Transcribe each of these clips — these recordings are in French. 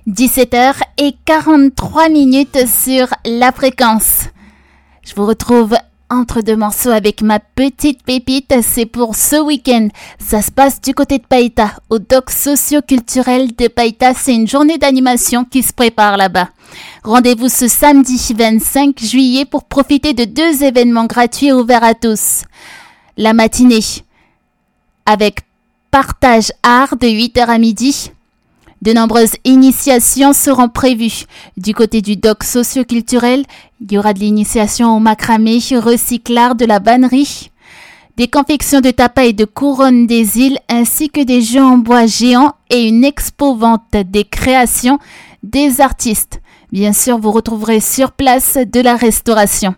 17h43 sur la fréquence. Je vous retrouve entre deux morceaux avec ma petite pépite. C'est pour ce week-end. Ça se passe du côté de Païta, au doc socio-culturel de Païta. C'est une journée d'animation qui se prépare là-bas. Rendez-vous ce samedi 25 juillet pour profiter de 2 événements gratuits ouverts à tous. La matinée avec partage art de 8h à midi. De nombreuses initiations seront prévues. Du côté du doc socio-culturel, il y aura de l'initiation au macramé, recyclard de la vannerie, des confections de tapas et de couronnes des îles, ainsi que des jeux en bois géants et une expo-vente des créations des artistes. Bien sûr, vous retrouverez sur place de la restauration.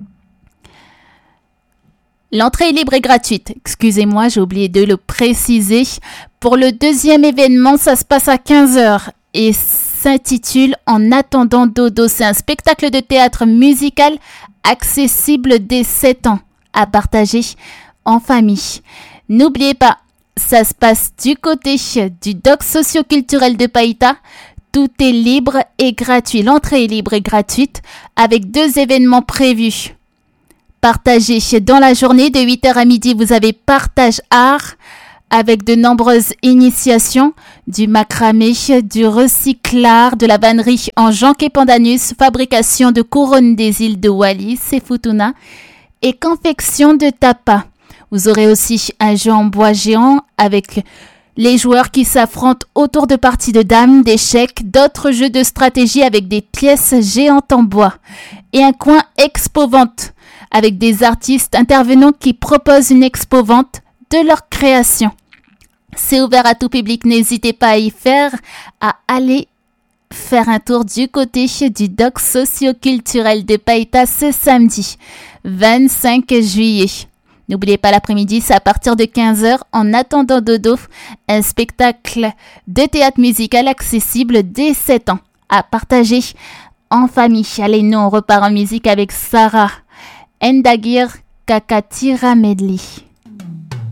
L'entrée est libre et gratuite. Excusez-moi, j'ai oublié de le préciser. Pour le deuxième événement, ça se passe à 15h et s'intitule « En attendant Dodo ». C'est un spectacle de théâtre musical accessible dès 7 ans à partager en famille. N'oubliez pas, ça se passe du côté du doc socio-culturel de Païta. Tout est libre et gratuit. L'entrée est libre et gratuite avec 2 événements prévus. Partagez dans la journée de 8h à midi, vous avez partage art avec de nombreuses initiations, du macramé, du recyclard, de la vannerie en jonc et pandanus, fabrication de couronnes des îles de Wallis et Futuna et confection de tapas. Vous aurez aussi un jeu en bois géant avec les joueurs qui s'affrontent autour de parties de dames, d'échecs, d'autres jeux de stratégie avec des pièces géantes en bois et un coin expo-vente avec des artistes intervenants qui proposent une expo-vente de leur création. C'est ouvert à tout public, n'hésitez pas à aller faire un tour du côté du doc socio-culturel de Païta ce samedi 25 juillet. N'oubliez pas l'après-midi, c'est à partir de 15h, En attendant Dodo, un spectacle de théâtre musical accessible dès 7 ans, à partager en famille. Allez, nous on repart en musique avec Sarah Ndagir Kakatira Medley.